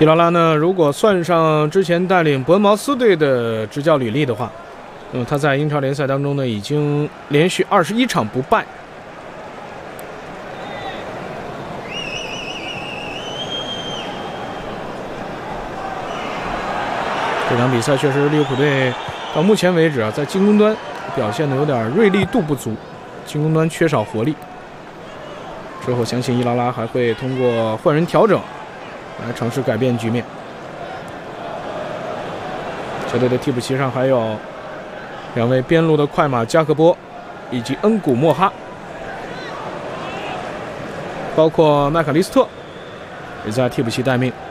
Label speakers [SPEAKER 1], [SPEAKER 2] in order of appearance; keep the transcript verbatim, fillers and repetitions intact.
[SPEAKER 1] 伊劳拉呢，如果算上之前带领伯恩茅斯队的执教履历的话，那么他在英超联赛当中呢，已经连续二十一场不败。这场比赛确实，利物浦队到目前为止啊，在进攻端表现的有点锐利度不足，进攻端缺少活力。之后相信伊劳拉还会通过换人调整来尝试改变局面。球队的替补席上还有两位边路的快马加克波以及恩古莫哈，包括麦卡利斯特也在替补席待命。